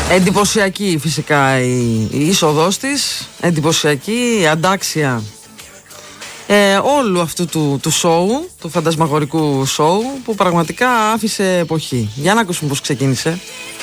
Εντυπωσιακή φυσικά η είσοδός της, εντυπωσιακή, αντάξια όλου αυτού του σόου, του φαντασμαγορικού σόου, που πραγματικά άφησε εποχή. Για να ακούσουμε πώς ξεκίνησε.